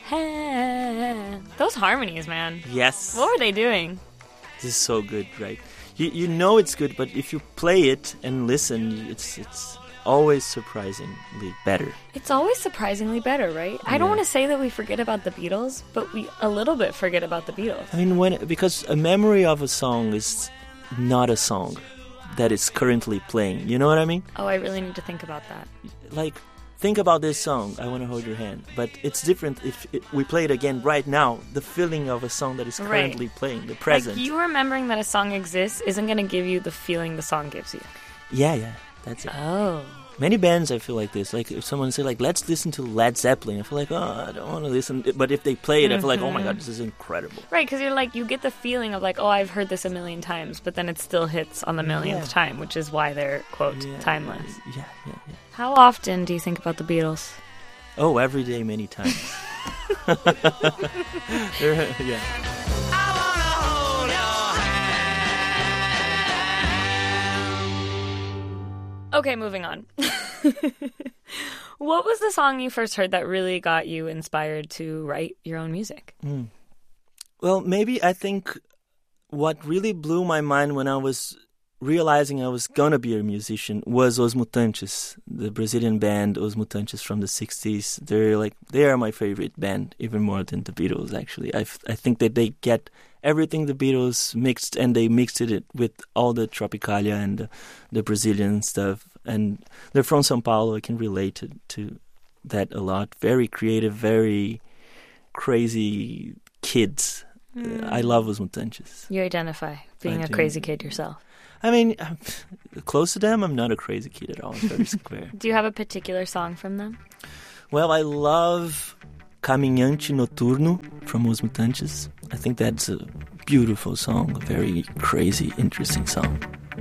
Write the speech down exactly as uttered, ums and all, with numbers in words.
hand. Those harmonies, man. Yes. What were they doing? This is so good, right? You you know it's good, but if you play it and listen, it's it's always surprisingly better. It's always surprisingly better, right? I don't Yeah. want to say that we forget about the Beatles, but we a little bit forget about the Beatles. I mean, when because a memory of a song is not a song that is currently playing. You know what I mean? Oh, I really need to think about that. Like, think about this song, I Want to Hold Your Hand. But it's different if it, we play it again right now. The feeling of a song that is Right. currently playing, the present. Like, you remembering that a song exists isn't going to give you the feeling the song gives you. Yeah, yeah, that's it. Oh. Many bands, I feel like this. Like, if someone say, like, let's listen to Led Zeppelin, I feel like, oh, I don't want to listen. But if they play it, I feel like, oh my God, this is incredible. Right, because you're like, you get the feeling of like, oh, I've heard this a million times, but then it still hits on the millionth Yeah. time, which is why they're, quote, Yeah, timeless. Yeah, yeah, yeah. How often do you think about the Beatles? Oh, every day, many times. They're- yeah. Okay, moving on. What was the song you first heard that really got you inspired to write your own music? Mm. Well, maybe I think what really blew my mind when I was realizing I was gonna be a musician was Os Mutantes, the Brazilian band Os Mutantes from the sixties. They're like they are my favorite band, even more than the Beatles. Actually, I I think that they get everything the Beatles mixed, and they mixed it with all the Tropicalia and the, the Brazilian stuff. And they're from São Paulo. I can relate to, to that a lot. Very creative, very crazy kids. Mm. Uh, I love Os Mutantes. You identify being I a do. crazy kid yourself. I mean, I'm close to them, I'm not a crazy kid at all. I'm very square. Do you have a particular song from them? Well, I love Caminhante Noturno from Os Mutantes. I think that's a beautiful song, a very crazy, interesting song.